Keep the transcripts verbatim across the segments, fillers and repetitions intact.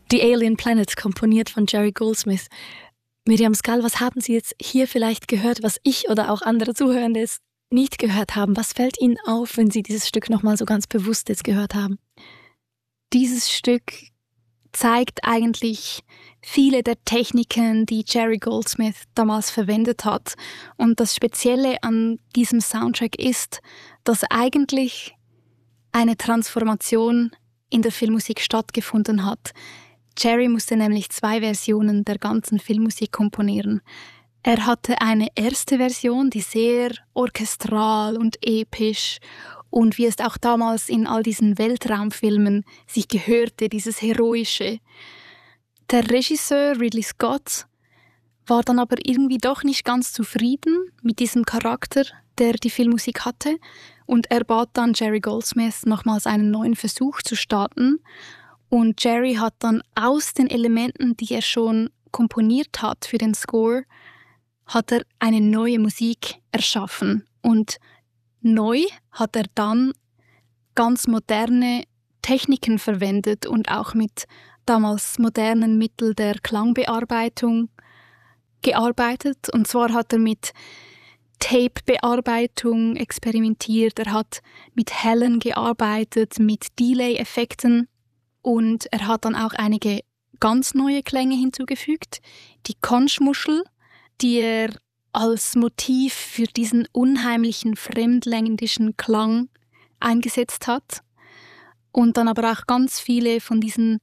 The Alien Planet, komponiert von Jerry Goldsmith. Miriam Skal, was haben Sie jetzt hier vielleicht gehört, was ich oder auch andere Zuhörende nicht gehört haben? Was fällt Ihnen auf, wenn Sie dieses Stück nochmal so ganz bewusst jetzt gehört haben? Dieses Stück zeigt eigentlich viele der Techniken, die Jerry Goldsmith damals verwendet hat. Und das Spezielle an diesem Soundtrack ist, dass eigentlich eine Transformation in der Filmmusik stattgefunden hat. Jerry musste nämlich zwei Versionen der ganzen Filmmusik komponieren. Er hatte eine erste Version, die sehr orchestral und episch und wie es auch damals in all diesen Weltraumfilmen sich gehörte, dieses Heroische. Der Regisseur Ridley Scott war dann aber irgendwie doch nicht ganz zufrieden mit diesem Charakter, der die Filmmusik hatte, und er bat dann Jerry Goldsmith, nochmals einen neuen Versuch zu starten. Und Jerry hat dann aus den Elementen, die er schon komponiert hat für den Score, hat er eine neue Musik erschaffen. Und neu hat er dann ganz moderne Techniken verwendet und auch mit damals modernen Mitteln der Klangbearbeitung gearbeitet. Und zwar hat er mit Tape-Bearbeitung experimentiert, er hat mit Hellen gearbeitet, mit Delay-Effekten. Und er hat dann auch einige ganz neue Klänge hinzugefügt. Die Conchmuschel, die er als Motiv für diesen unheimlichen fremdländischen Klang eingesetzt hat. Und dann aber auch ganz viele von diesen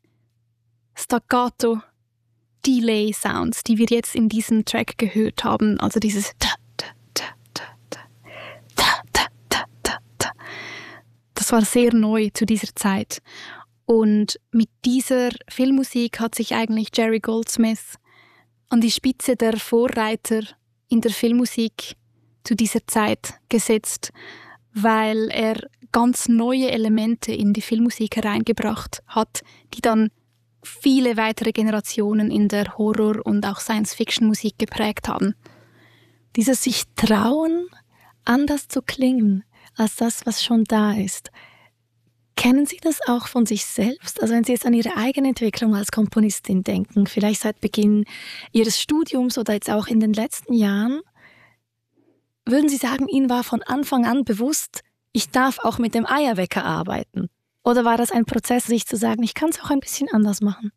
Staccato-Delay-Sounds, die wir jetzt in diesem Track gehört haben. Also dieses ta, ta, ta, ta, ta, ta, ta, ta, ta, ta. Das war sehr neu zu dieser Zeit. Und mit dieser Filmmusik hat sich eigentlich Jerry Goldsmith an die Spitze der Vorreiter in der Filmmusik zu dieser Zeit gesetzt, weil er ganz neue Elemente in die Filmmusik hereingebracht hat, die dann viele weitere Generationen in der Horror- und auch Science-Fiction-Musik geprägt haben. Dieses sich trauen, anders zu klingen als das, was schon da ist. Kennen Sie das auch von sich selbst? Also wenn Sie jetzt an Ihre eigene Entwicklung als Komponistin denken, vielleicht seit Beginn Ihres Studiums oder jetzt auch in den letzten Jahren, würden Sie sagen, Ihnen war von Anfang an bewusst, ich darf auch mit dem Eierwecker arbeiten? Oder war das ein Prozess, sich zu sagen, ich kann es auch ein bisschen anders machen?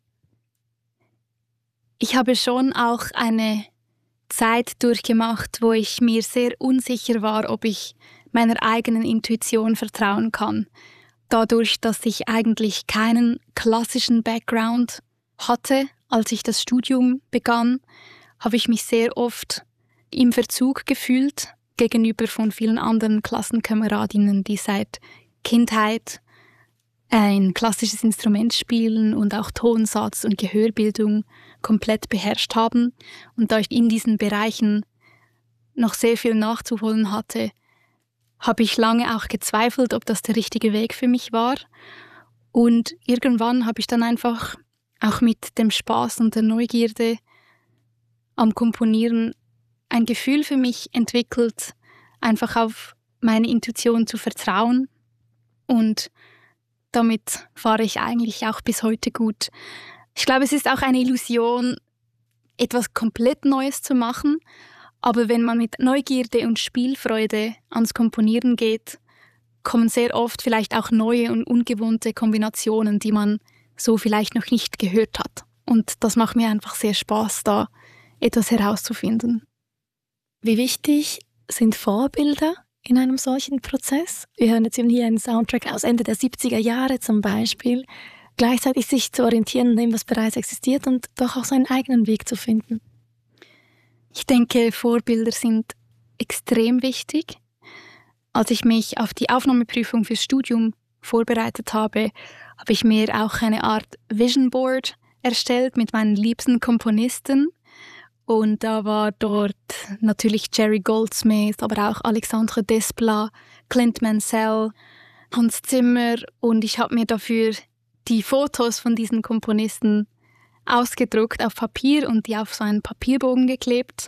Ich habe schon auch eine Zeit durchgemacht, wo ich mir sehr unsicher war, ob ich meiner eigenen Intuition vertrauen kann. Dadurch, dass ich eigentlich keinen klassischen Background hatte, als ich das Studium begann, habe ich mich sehr oft im Verzug gefühlt gegenüber von vielen anderen Klassenkameradinnen, die seit Kindheit ein klassisches Instrument spielen und auch Tonsatz und Gehörbildung komplett beherrscht haben. Und da ich in diesen Bereichen noch sehr viel nachzuholen hatte, habe ich lange auch gezweifelt, ob das der richtige Weg für mich war. Und irgendwann habe ich dann einfach auch mit dem Spaß und der Neugierde am Komponieren ein Gefühl für mich entwickelt, einfach auf meine Intuition zu vertrauen. Und damit fahre ich eigentlich auch bis heute gut. Ich glaube, es ist auch eine Illusion, etwas komplett Neues zu machen. Aber wenn man mit Neugierde und Spielfreude ans Komponieren geht, kommen sehr oft vielleicht auch neue und ungewohnte Kombinationen, die man so vielleicht noch nicht gehört hat. Und das macht mir einfach sehr Spaß, da etwas herauszufinden. Wie wichtig sind Vorbilder in einem solchen Prozess? Wir hören jetzt eben hier einen Soundtrack aus Ende der siebziger Jahre zum Beispiel. Gleichzeitig sich zu orientieren an dem, was bereits existiert und doch auch seinen eigenen Weg zu finden. Ich denke, Vorbilder sind extrem wichtig. Als ich mich auf die Aufnahmeprüfung fürs Studium vorbereitet habe, habe ich mir auch eine Art Vision Board erstellt mit meinen liebsten Komponisten. Und da war dort natürlich Jerry Goldsmith, aber auch Alexandre Desplat, Clint Mansell, Hans Zimmer. Und ich habe mir dafür die Fotos von diesen Komponisten ausgedruckt auf Papier und die auf so einen Papierbogen geklebt.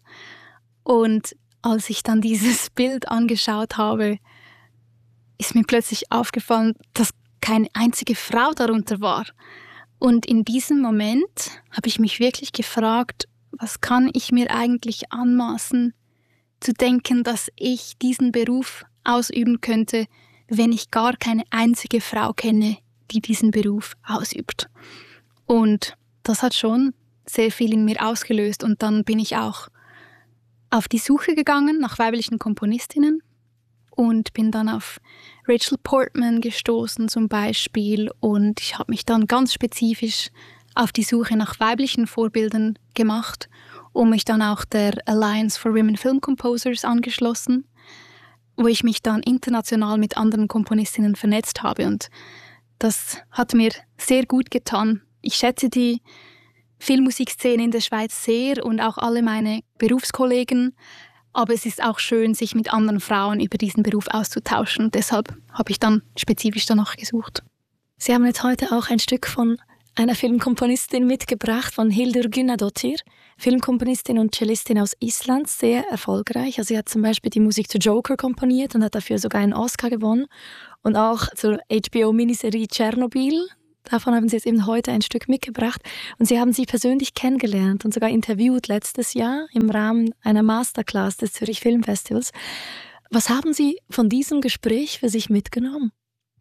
Und als ich dann dieses Bild angeschaut habe, ist mir plötzlich aufgefallen, dass keine einzige Frau darunter war. Und in diesem Moment habe ich mich wirklich gefragt, was kann ich mir eigentlich anmaßen, zu denken, dass ich diesen Beruf ausüben könnte, wenn ich gar keine einzige Frau kenne, die diesen Beruf ausübt. Und das hat schon sehr viel in mir ausgelöst. Und dann bin ich auch auf die Suche gegangen nach weiblichen Komponistinnen und bin dann auf Rachel Portman gestoßen zum Beispiel. Und ich habe mich dann ganz spezifisch auf die Suche nach weiblichen Vorbildern gemacht und mich dann auch der Alliance for Women Film Composers angeschlossen, wo ich mich dann international mit anderen Komponistinnen vernetzt habe. Und das hat mir sehr gut getan. Ich schätze die Filmmusikszene in der Schweiz sehr und auch alle meine Berufskollegen. Aber es ist auch schön, sich mit anderen Frauen über diesen Beruf auszutauschen. Deshalb habe ich dann spezifisch danach gesucht. Sie haben jetzt heute auch ein Stück von einer Filmkomponistin mitgebracht, von Hildur Guðnadóttir, Filmkomponistin und Cellistin aus Island, sehr erfolgreich. Also sie hat zum Beispiel die Musik zu Joker komponiert und hat dafür sogar einen Oscar gewonnen. Und auch zur H B O-Miniserie Tschernobyl. Davon haben Sie jetzt eben heute ein Stück mitgebracht. Und Sie haben sie persönlich kennengelernt und sogar interviewt letztes Jahr im Rahmen einer Masterclass des Zürich Filmfestivals. Was haben Sie von diesem Gespräch für sich mitgenommen?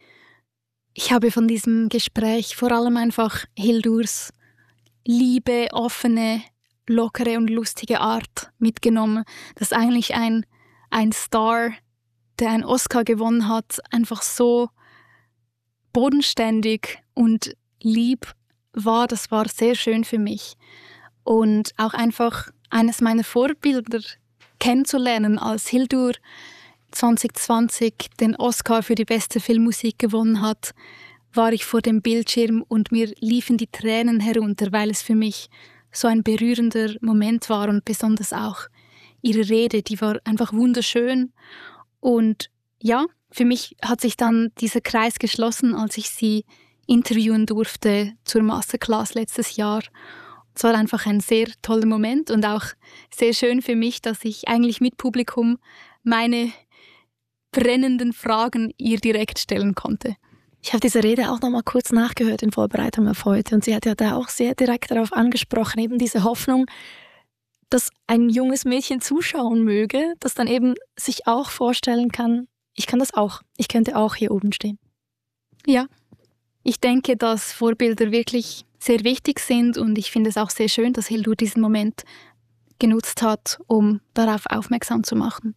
Ich habe von diesem Gespräch vor allem einfach Hildurs liebe, offene, lockere und lustige Art mitgenommen. Dass eigentlich ein, ein Star, der einen Oscar gewonnen hat, einfach so bodenständig und lieb war. Das war sehr schön für mich. Und auch einfach eines meiner Vorbilder kennenzulernen, als Hildur zwanzig zwanzig den Oscar für die beste Filmmusik gewonnen hat, war ich vor dem Bildschirm und mir liefen die Tränen herunter, weil es für mich so ein berührender Moment war und besonders auch ihre Rede, die war einfach wunderschön. Und ja, für mich hat sich dann dieser Kreis geschlossen, als ich sie interviewen durfte zur Masterclass letztes Jahr. Es war einfach ein sehr toller Moment und auch sehr schön für mich, dass ich eigentlich mit Publikum meine brennenden Fragen ihr direkt stellen konnte. Ich habe diese Rede auch noch mal kurz nachgehört in Vorbereitung auf heute und sie hat ja da auch sehr direkt darauf angesprochen, eben diese Hoffnung, dass ein junges Mädchen zuschauen möge, das dann eben sich auch vorstellen kann, ich kann das auch, ich könnte auch hier oben stehen. Ja, ich denke, dass Vorbilder wirklich sehr wichtig sind und ich finde es auch sehr schön, dass Hildur diesen Moment genutzt hat, um darauf aufmerksam zu machen.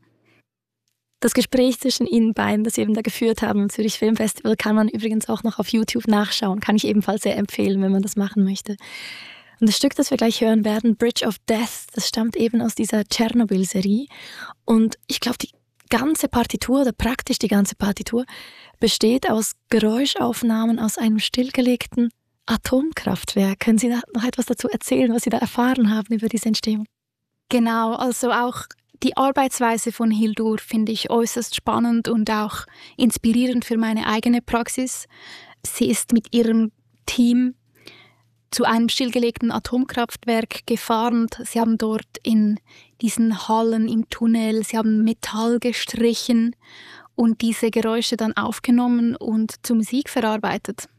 Das Gespräch zwischen Ihnen beiden, das Sie eben da geführt haben im Zürich Filmfestival, kann man übrigens auch noch auf YouTube nachschauen. Kann ich ebenfalls sehr empfehlen, wenn man das machen möchte. Und das Stück, das wir gleich hören werden, Bridge of Death, das stammt eben aus dieser Tschernobyl-Serie. Und ich glaube, die ganze Partitur, oder praktisch die ganze Partitur, besteht aus Geräuschaufnahmen aus einem stillgelegten Atomkraftwerk. Können Sie da noch etwas dazu erzählen, was Sie da erfahren haben über diese Entstehung? Genau, also auch die Arbeitsweise von Hildur finde ich äußerst spannend und auch inspirierend für meine eigene Praxis. Sie ist mit ihrem Team zu einem stillgelegten Atomkraftwerk gefahren. Sie haben dort in diesen Hallen im Tunnel, sie haben Metall gestrichen und diese Geräusche dann aufgenommen und zur Musik verarbeitet.